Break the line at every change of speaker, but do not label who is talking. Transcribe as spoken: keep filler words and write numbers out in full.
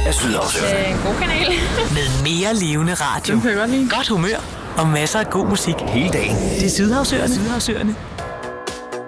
af Sydhavsøerne.
Øh, en god kanal.
Med mere levende radio,
Den kan jeg godt lide.
godt humør og masser af god musik.
Hele dagen.
Det er Sydhavsøerne. Sydhavsøerne.